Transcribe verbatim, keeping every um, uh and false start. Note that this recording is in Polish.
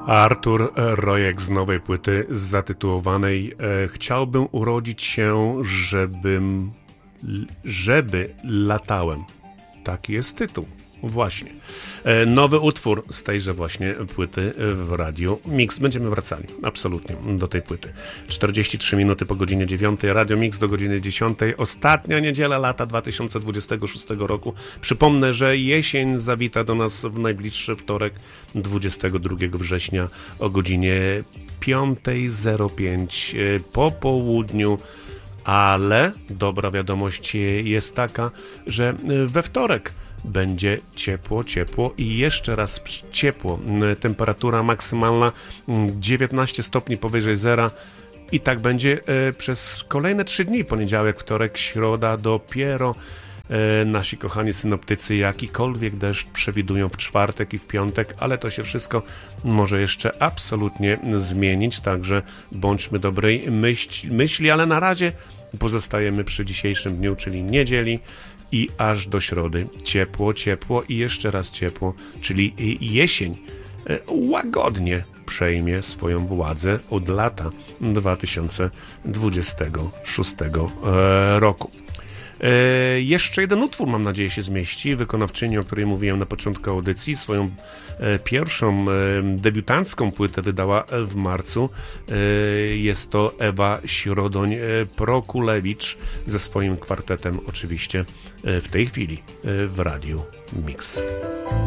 Artur Rojek z nowej płyty zatytułowanej e, Chciałbym urodzić się, żebym, żeby latałem. Taki jest tytuł. Właśnie. E, nowy utwór z tejże właśnie płyty w Radiu Mix. Będziemy wracali absolutnie do tej płyty. czterdzieści trzy minuty po godzinie dziewiątej. Radio Mix do godziny dziesiątej. Ostatnia niedziela lata dwa tysiące dwudziestego szóstego roku. Przypomnę, że jesień zawita do nas w najbliższy wtorek, dwudziestego drugiego września o godzinie piąta zero pięć po południu. Ale dobra wiadomość jest taka, że we wtorek będzie ciepło, ciepło i jeszcze raz ciepło. Temperatura maksymalna dziewiętnaście stopni powyżej zera i tak będzie przez kolejne trzy dni. Poniedziałek, wtorek, środa. Dopiero nasi kochani synoptycy jakikolwiek deszcz przewidują w czwartek i w piątek, ale to się wszystko może jeszcze absolutnie zmienić, także bądźmy dobrej myśli, myśli ale na razie pozostajemy przy dzisiejszym dniu, czyli niedzieli i aż do środy. Ciepło, ciepło i jeszcze raz ciepło, czyli jesień łagodnie przejmie swoją władzę od lata dwa tysiące dwudziestego szóstego roku. E, jeszcze jeden utwór, mam nadzieję, się zmieści. Wykonawczyni, o której mówiłem na początku audycji, swoją e, pierwszą e, debiutancką płytę wydała w marcu. E, jest to Ewa Środoń-Prokulewicz ze swoim kwartetem oczywiście e, w tej chwili e, w Radiu Mix.